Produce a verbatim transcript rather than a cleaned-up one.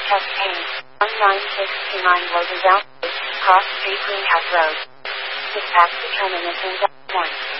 Test Payne, one nine six two nine Logan Down, Cross Street Greenhouse Road. Dispatch determinant in one.